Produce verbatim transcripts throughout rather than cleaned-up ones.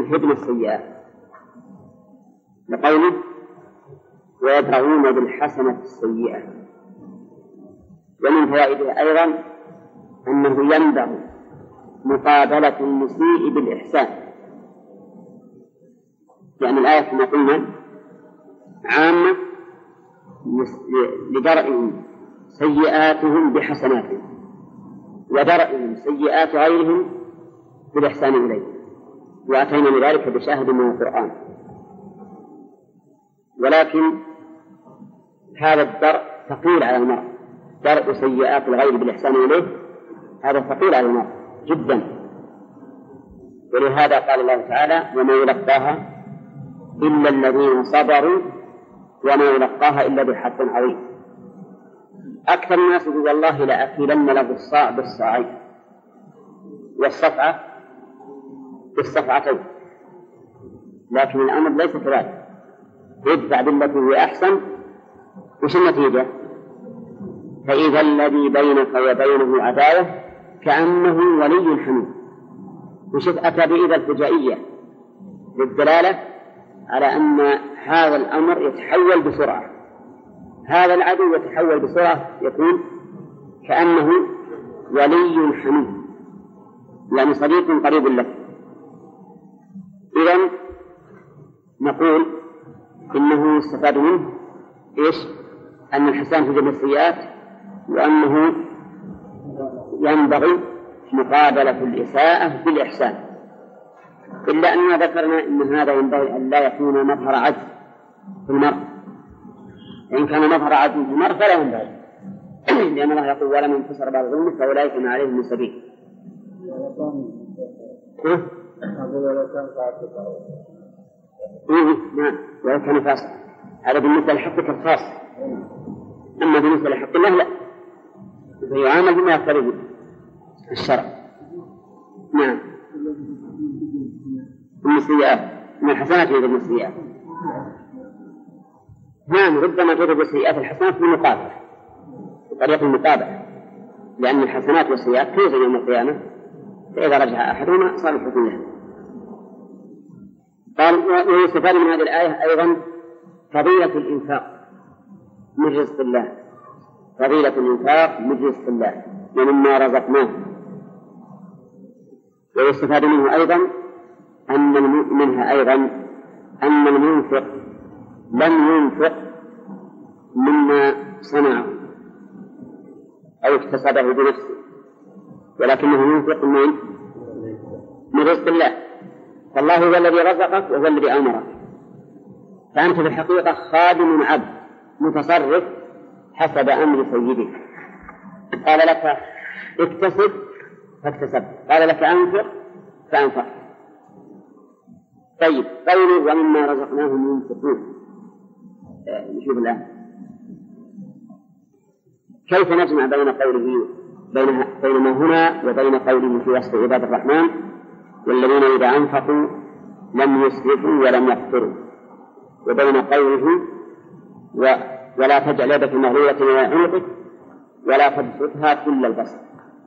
يمحضن السيئات، لقوله ويدرؤون بالحسنة السيئة. ومن فوائده أيضا أنه ينبغي مقابلة المسيء بالإحسان، يعني الآية كما قلنا عامة لدرئهم سيئاتهم بحسناتهم، ودرئهم سيئات غيرهم بالإحسان إليه، وأتينا بذلك بشاهد من القرآن. ولكن هذا الدرء ثقيل على المرء، درء سيئات الغير بالإحسان إليه هذا ثقيل على المرء جدا، ولهذا قال الله تعالى وما يلقاها إلا الذين صبروا وما يلقاها إلا ذو حظ عظيم. أكثر الناس يقول والله لأكلن له الصاع بالصاعين والصفعة بالصفعتين، لكن الأمر ليس كذلك، يدفع بالتي هي أحسن، وش النتيجة؟ فإذا الذي بينك وبينه عداوة كأنه ولي حميم. وشوف أتى بإذا الفجائية للدلالة على أن هذا الأمر يتحول بسرعة، هذا العدو يتحول بسرعة، يكون كأنه ولي حميم، يعني صديق قريب لك. إذن نقول إنه يستفاد منه إيش؟ أن الحسان تجب السيئات، وأنه ينبغي مقابلة الإساءة بالإحسان، إلا أننا ذكرنا أن هذا ينبغي أن لا يكون مظهر عجز في المرء، إن كان مظهر عجز في المرء فلا ينبغي، لأن الله يقول ولمن انتصر بعد ظلمه فأولئك ما عليهم من سبيل. نعم ولو كان فاسق، هذا بالنسبة لحقك الخاص، أما بالنسبة لحق الله لا، فيعامل بما يقتضي الشرع. نعم من السيئات، من الحسنات يجب من السيئات. نعم ربما تجب السيئات الحسنات بالمقابلة، بطريقة المقابلة، لأن الحسنات والسيئات توزن يوم القيامة، فإذا رجع أحدهما صار الحكم له. قال ويستفاد من هذه الآية أيضا فضيلة الإنفاق من رزق الله، فضيلة الإنفاق من رزق الله ومما رزقناه. ويستفاد منه أيضا أن منها أيضا أن المنفق لم ينفق مما صنعه أو اكتسبه بنفسه، ولكنه ينفق من من رزق الله، فالله هو الذي رزقك وهو الذي أمرك، فأنت في الحقيقة خادم عبد متصرف حسب أمر سيدك. قال لك اكتسب فاكتسبت، قال لك أنفق فأنفق. طيب قوله ومما رزقناهم ينفقون، نشوف الآن كيف نجمع بين قوله بين بين ما هنا وبين قوله في وصف عباد الرحمن والذين إذا أنفقوا لم يسرفوا ولم يقتروا، وبين قوله و ولا تجعل يدك مغلولة إلى عنقك ولا تبسطها كل البسط.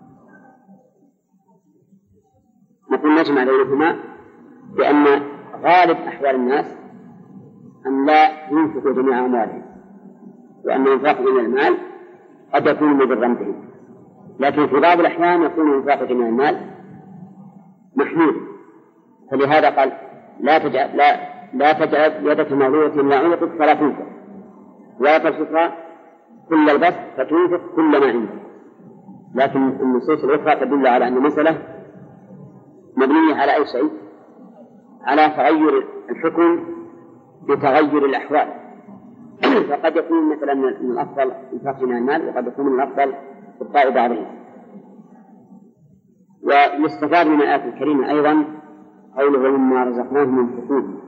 نقول نجمع بينهما بأن غالب أحوال الناس أن لا ينفقوا جميع أموالهم، وأن ينفق جميع المال قد يكون مضرا بهم، لكن في بعض الأحيان يكون إنفاق جميع المال محمود، فلهذا قال لا تجعل لا لا تجعل يدك مغلولة إلى عنقك فلا تنفق ولا تبسطها كل البسط فتنفق كل ما عندك. لكن النصوص الأخرى تدل على أن المسألة مبنية على أي شيء؟ على تغير الحكم بتغير الأحوال، فقد يكون مثلا من الأفضل إنفاق جميع المال، وقد يكون من الأفضل إبقاء بعضه. ويستفاد من الآية الكريمة أيضا قوله مما رزقناهم ينفقون،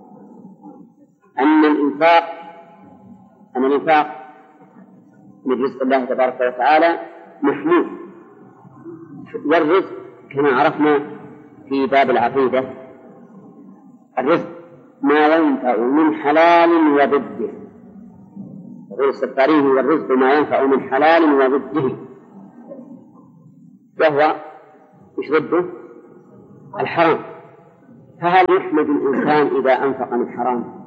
أن الإنفاق أن الإنفاق من رزق الله تبارك وتعالى محمود. والرزق كما عرفنا في باب العقيدة الرزق ما ينفع من حلال وضده، غير السفاريه والرزق ما ينفع من حلال وضده، وهو مش ضده الحرام، فهل يحمد الإنسان إذا أنفق من حرام؟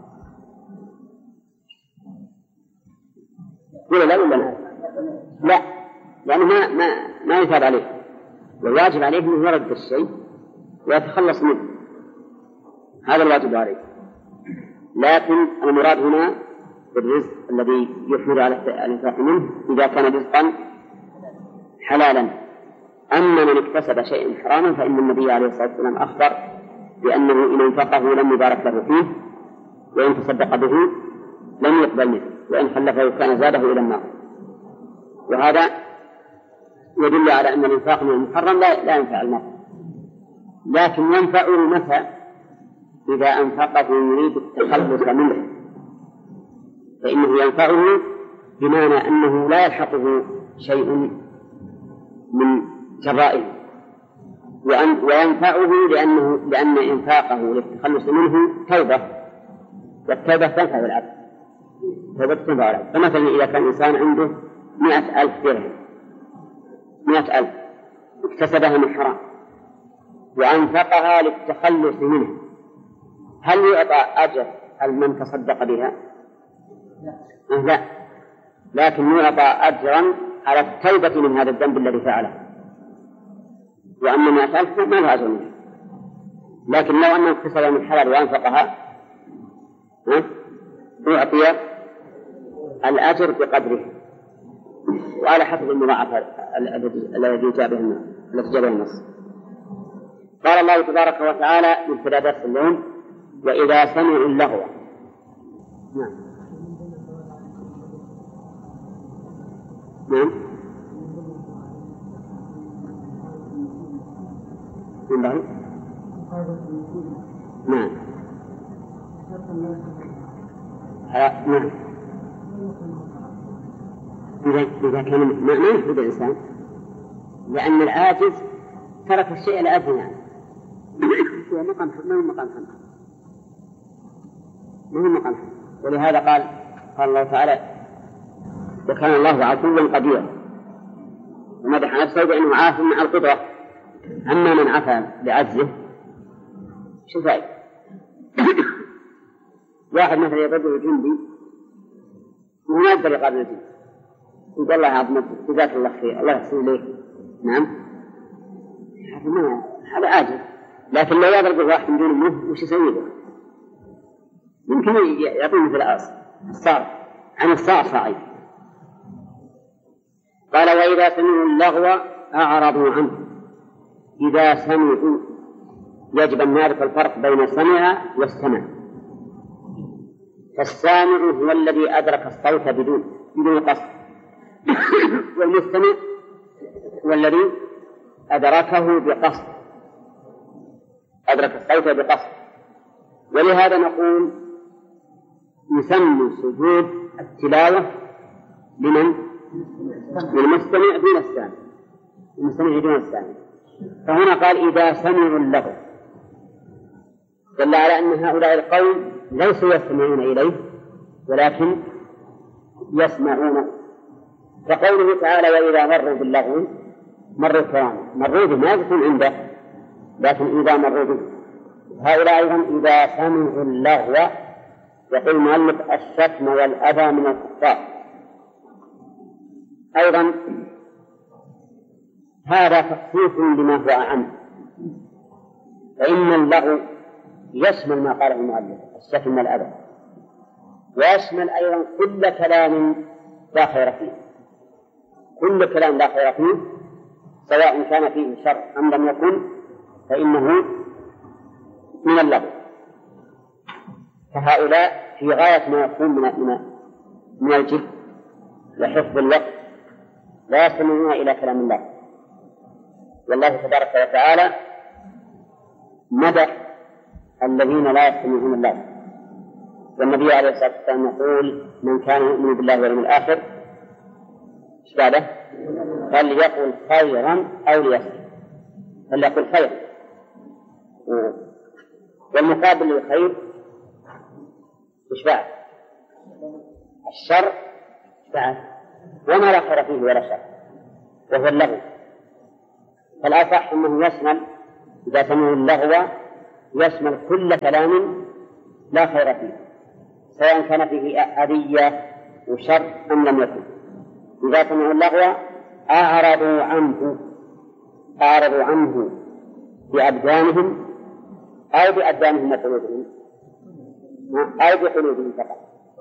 ولا لا ولا لا؟ لا، لأنه ما ما ما يثاب عليه، والواجب عليه أنه يرد الشيء ويتخلص منه، هذا الواجب عليه. لكن المراد هنا بالرزق الذي يحمل على الإنفاق منه إذا كان رزقا حلالا. أما من اكتسب شيئا حراما فإن النبي عليه الصلاة والسلام أخبر بأنه إن انفقه لم يبارك له فيه، وإن تصدق به لم يقبل منه، وإن خلفه كان زاده إلى النار. وهذا يدل على أن الإنفاق من المحرم لا, لا ينفع المرء، لكن ينفعه متى؟ إذا أنفقه يريد التخلص منه، فإنه ينفعه بمعنى أنه لا يلحقه شيء من جرائه، وينفعه لأنه لأن إنفاقه للتخلص منه توبة، والتوبة تنفع العبد، توبة تنفع العبد. فمثلا إذا كان إنسان عنده مئة ألف درهم، مئة ألف اكتسبها من حرام وأنفقها للتخلص منه، هل يعطى أجر من تصدق بها؟ لا، لكن يعطى أجرا على التوبة من هذا الذنب الذي فعله، وأما مئة ألف ما لها أجر منه. لكن لو أنه اكتسبها من حلال وأنفقها يعطي الأجر بقدره وعلى حسب المضاعفة الذي جاء به النص. قال الله تبارك وتعالى من ابتداء درس اليوم: وإذا سمعوا اللغو. نعم نعم ينبغي نعم نعم إذا كان ما يحدد الإنسان، لأن العاجز ترك الشيء لأجل يعني هو مقام ما هو مقام حمد، ما هو مقام حمد. ولهذا قال قال الله تعالى: وكان الله عفوا قديرا، ومدح نفسه بأنه عاف مع القدرة. أما من عفا لعجزه شو فائدة؟ واحد مثلا يضرب جندي وهو ما يقدر يقابل الجندي، يقول الله عظمته جزاك الله خير الله يحسن إليك، نعم هذا عاجز. لكن لو يضرب واحد من دون أمه وش يسوي له؟ يمكن يعطيه مثل الصار عن الصار صاعد. قال: وإذا سمعوا اللغو أعرضوا عنه. إذا سمعوا يجب أن نعرف الفرق بين سمع واستمع. فالسامع هو الذي أدرك الصوت بدون بدون قصد، والمستمع هو الذي أدركه بقصد، أدرك الصوت بقصد. ولهذا نقول يسمى سجود التلاوة لمن؟ للمستمع دون السامع، المستمع دون السامع. فهنا قال: إذا سمعوا اللغو، دل على أن هؤلاء القوم ليسوا يستمعون إليه ولكن يسمعون. فقوله تعالى: وإذا مروا باللغو مروا كراما، مروا به ما يكون عنده، لكن إذا مروا به. هؤلاء أيضا إذا سمعوا اللغو، يقول المؤلف: الشتم والأذى من الكفار. أيضا هذا تخصيص لما هو أعم، فإن اللغو يشمل ما قاله المؤلف الشتم والأذى، ويشمل أيضا كل كلام لا خير فيه، كل كلام لا خير فيه سواء كان فيه شر أم لم يكن فإنه من اللغو. فهؤلاء في غاية ما يكون من من من الجد وحفظ الوقت لا يستمعون إلى كلام الله. والله تبارك وتعالى مدح الذين لا يستمعون الله، والنبي عليه الصلاة والسلام يقول: من كان يؤمن بالله واليوم الآخر ايش بعده؟ فليقل خيرا أو ليسكت، فليقل خيرا. والمقابل للخير ايش بعد؟ الشر بعد، وما لا خير فيه ولا شر، وهو اللغو. فالأصح أنه يشمل إذا سمعوا اللغو يشمل كل كلام لا خير فيه، سواء كان فيه أذية وشر أم لم يكن. إذا سمعوا اللغو أعرضوا عنه، أعرضوا عنه بأبدانهم أو بأبدانهم وقلوبهم أو بقلوبهم فقط.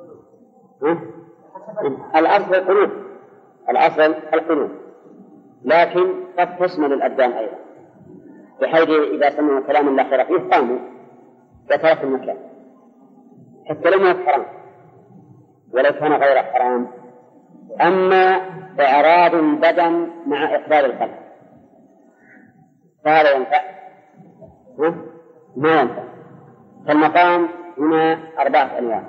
الأصل القلوب، الأصل القلوب، لكن قد تشمل الأبدان أيضا، بحيث إذا سمعوا كلاما لا خير فيه قاموا وتركوا المكان، حتى لم يكن حرام ولو كان غير حرام. أما إعراض البدن مع إقبال القلب فهذا ينفع؟ ما ينفع. فالمقام هنا أربعة أنواع.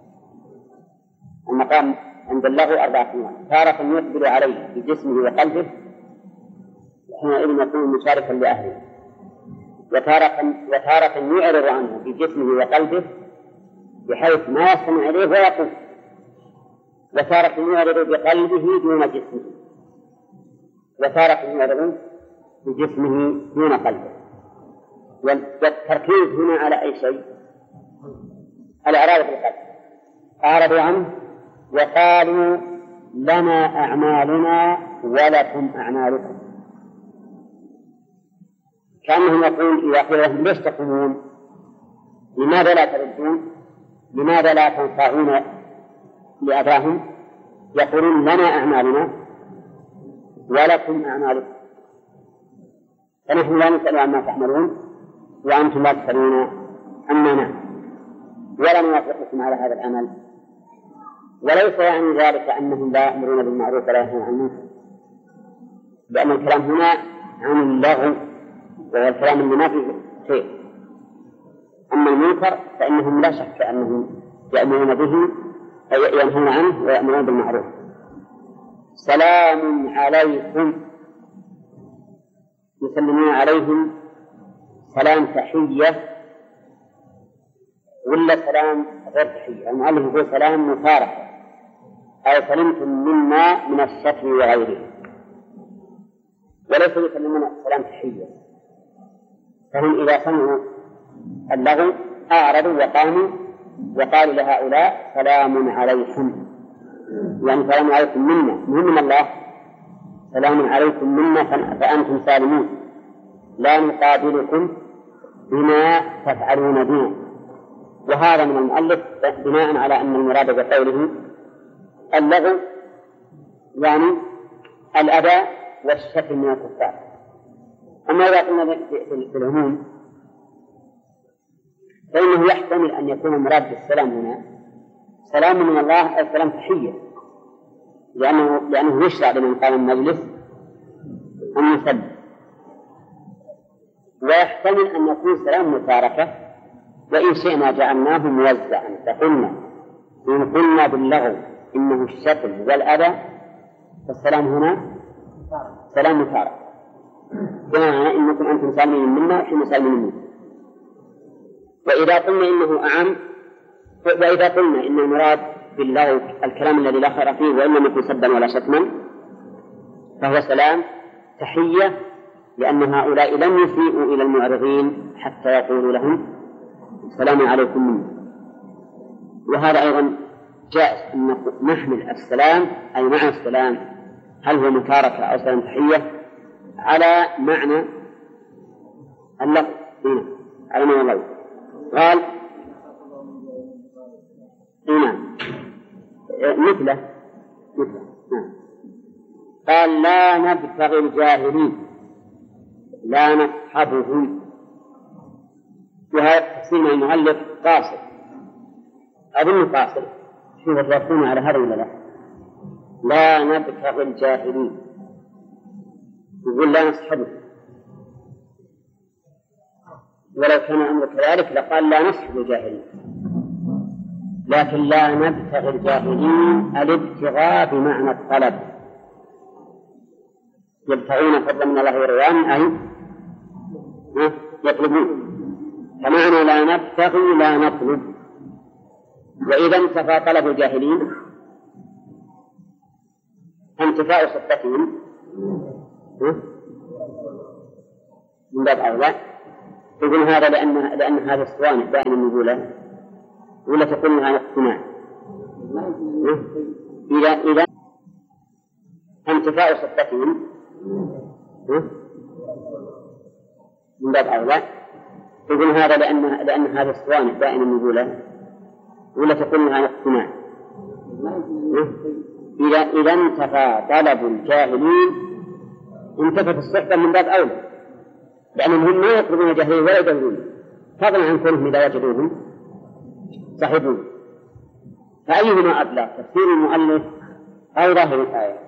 المقام عند اللغو أربعة أنواع: تارة يقبل عليه بجسمه وقلبه حينئذ يكون مشاركا لأهله، وتارة وتارة يعرض عنه بجسمه وقلبه بحيث ما يستمع إليه ويقول، وتارة يعرض بقلبه دون جسمه، وتارة يعرض بجسمه دون قلبه. والتركيز هنا على أي شيء؟ الإعراض بالقلب. أعرضوا عنه وقالوا لنا أعمالنا ولكم أعمالكم، كأنهم يقول إذا قيل لهم ليش تقومون؟ لماذا لا تردون؟ لماذا لا تنفعون لأباهم؟ يقولون لنا أعمالنا ولكم أعمالكم، فنحن لا نسأل عما تعملون وأنتم لا تسألون عما نعمل، ولا نوافقكم على هذا العمل. وليس يعني ذلك أنهم لا يأمرون بالمعروف ولا ينهون عن المنكر، لأن الكلام هنا عن اللغو وهو الكلام اللي ما فيه خير. أما المنكر فإنهم لا شك أنهم يأمرون به أي ينهون عنه ويأمرون بالمعروف. سلام عليكم، يسلمون عليهم سلام تحية ولا سلام غير تحية؟ المؤلف يقول سلام مفارقة أو سلمتم منا من الشتم وغيره، وليس يسلمون سلام تحية. فهم إذا سمعوا اللغو أعرضوا وقاموا وقالوا لهؤلاء سلام عليكم، يعني سلام عليكم منا، مهم من الله، سلام عليكم منا فأنتم سالمون، لا نقابلكم بما تفعلون بنا. وهذا من المؤلف بناء على أن المراد بقوله اللغو يعني الأذى والشتم من الكفار. أما إذا قلنا بالعموم فإنه يحتمل أن يكون المراد بالسلام هنا سلام من الله أو سلام تحية، لأنه, لأنه يشرع لمن قام المجلس أن يسلم، ويحتمل أن يكون سلام مشاركة، وإن شئنا جعلناه موزعا فقلنا إن قلنا باللغو إنه الشتم والأذى فالسلام هنا سلام مشاركة، بمعنى إنكم أنتم سالمين منا ونحن سالمين منكم. وإذا قلنا إنه أعم، وإذا قلنا إن المراد باللغو الكلام الذي لا خير فيه وإن لم يكن سبا ولا شتما فهو سلام تحية، لأن هؤلاء لم يسيئوا إلى المعرضين حتى يقولوا لهم السلام عليكم مني. وهذا أيضا جائز أن نحمل السلام أي معنى السلام هل هو مشاركة أو سلام تحية على معنى اللفظ هنا، على معنى اللفظ. قال هنا مثله مثله نعم. قال لا نبتغي الجاهلين لا نصحبهم، وهذا تفسير من المؤلف قاصر، أظن قاصر، شوف الرسول على هذا ولا لا؟ لا نبتغي الجاهلين، يقول لا نصحبهم، ولو كان الأمر كذلك لقال لا نصحب الجاهلين، لكن لا نبتغي الجاهلين الابتغاء بمعنى الطلب، يبتغون فضلا من الله ورضوانه أي يطلبون، فمعنى لا نبتغي لا نطلب. وإذا انتفى طلب الجاهلين انتفاء صفتهم من باب أولى، يقول هذا لأن لأن هذا الصوانع دائما نقوله ولا تقول هذا اقتناع. إذا إذا انتفاء صفتهم من باب أولى. يقول هذا لأن لأن هذا الصوانع دائما نقوله ولا تقول هذا اقتناع. إذا إذا انتفى طلب الجاهلين انتفت الصحبة من باب أولى، لأنهم ما يطلبون جاهلين ولا يدورون، فضلا عن كونهم إذا وجدوهم صاحبون. فأيهما أبلغ، تفسير المؤلف أو ظاهر الآية؟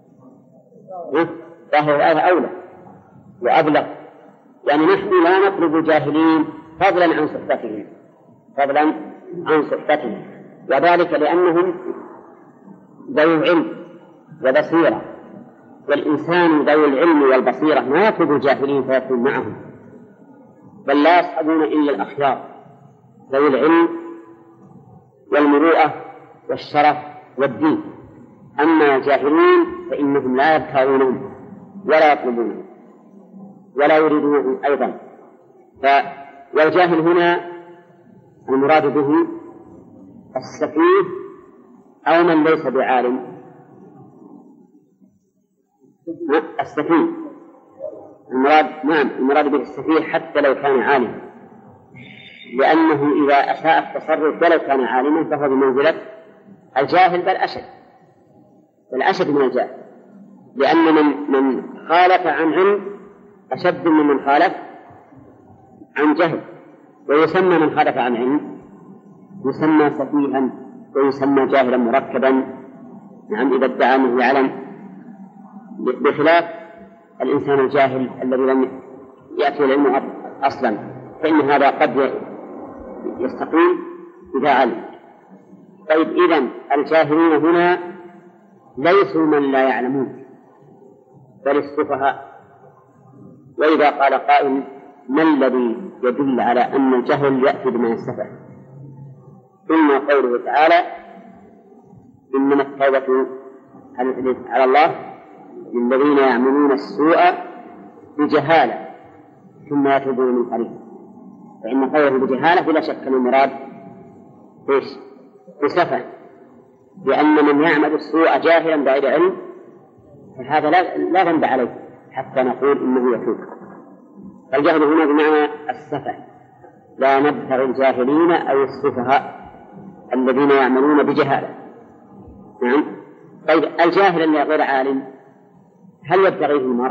ظاهر الآية أولى وأبلغ، يعني نحن لا نطلب جاهلين فضلا عن صحبتهم فضلا عن صحبتهم وذلك لأنهم ذوي علم وبصيرة، والإنسان ذوي العلم والبصيرة ما يطلب الجاهلين فيكون معهم، بل لا يصحبون إلا الأخيار ذوي العلم والمروءة والشرف والدين. أما الجاهلين فإنهم لا يبتغونهم ولا يطلبونهم ولا يريدونه أيضا. والجاهل هنا المراد به السفيه أو من ليس بعالم. السفيه المراد نعم المراد به السفيه حتى لو كان عالما، لأنه إذا أساء التصرف ولو كان عالما فهو بمنزلة الجاهل بل أشد بل أشد من الجاهل، لأن من من خالف عن علم أشد من من خالف عن جهل. ويسمى من خالف عن علم يسمى سفيها ويسمى جاهلا مركبا، نعم إذا ادعى أنه يعلم، بخلاف الإنسان الجاهل الذي لم يأتي العلم أصلا، فإن هذا قد يستقيم إذا علم. طيب إذن الجاهلين هنا ليسوا من لا يعلمون بل السفهاء. وإذا قال قائل ما الذي يدل على أن الجهل يأتي بما السفه؟ إما قوله تعالى إنما التوبة على الله للذين يعملون السوء بجهالة ثم يتوبون من قريب، فإن قوله بجهالة بلا شك المراد إيش؟ بسفه، لأن من يعمل السوء جاهلا بغير علم فهذا لا, لا ذنب عليه حتى نقول إنه يتوب. فالجهل هنا بمعنى السفه، لا نبتغي الجاهلين أو السفهاء الذين يعملون بجهالة. نعم. طيب الجاهل اللي غير عالم هل يبتغيه المرء؟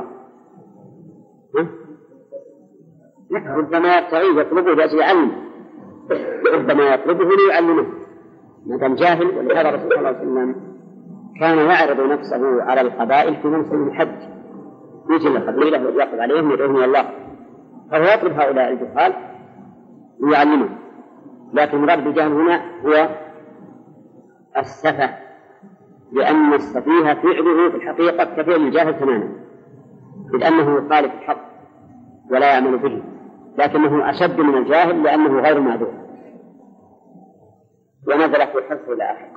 ربما يبتغيه يطلبه لأجل علمه، ربما يطلبه ليعلمه ما دام جاهل. ولهذا الرسول صلى الله عليه وسلم كان يعرض نفسه على القبائل في موسم الحج، يجي القبيلة ويأخذ عليهم يدعوهم إلى الله، فهو يطلب هؤلاء الجهال ليعلمهم. لكن مراد بالجهل هنا هو السفه، لأن السفيه فعله في الحقيقة كفعل الجاهل تماما، إذ أنه يخالف الحق ولا يعمل به، لكنه أشد من الجاهل لأنه غير معذور. ونزل في الحث إلى آخر.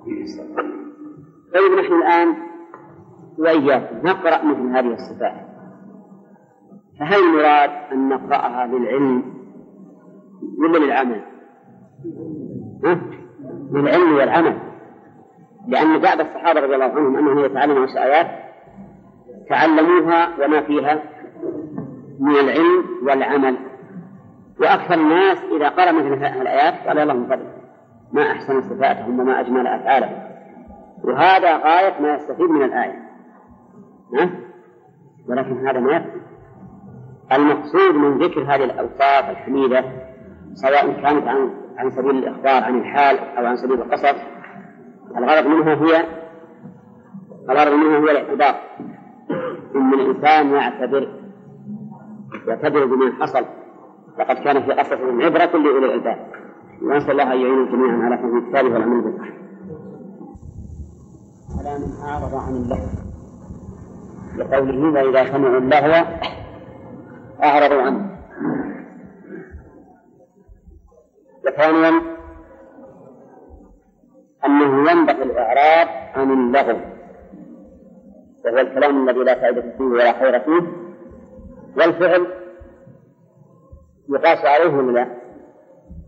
طيب نحن الآن وإياكم نقرأ مثل هذه الصفات، فهل المراد أن نقرأها للعلم ولا للعمل؟ ها؟ للعلم والعمل، لأن بعض الصحابة رضي الله عنهم أنهم يتعلمون عشر آيات تعلموها وما فيها من العلم والعمل، وأكثر الناس إذا قرأ مثل هذه الآيات قال اللهم فضل ما أحسن صفاتهم وما أجمل أفعالهم، وهذا غاية ما يستفيد من الآية. ها؟ ولكن هذا ما يكفي. المقصود من ذكر هذه الأوصاف الحميدة سواء كانت عن عن سبيل الإخبار عن الحال أو عن سبيل القصص، الغرض منها هي الغرض منها هو الاعتبار، إن الإنسان يعتبر يعتبر بما حصل، لقد كان في قصصهم عبرة لأولي الألباب. ونسأل الله أن يعين جميعا على فهم الكتاب والعمل به. على من أعرض عن اللهو، لقوله وإذا سمعوا اللهو أعرضوا عنه. وثانيا أنه ينبغي الإعراض عن اللغو، وهو الكلام الذي لا فائدة فيه ولا خير فيه، والفعل يقاس عليه ولا لا؟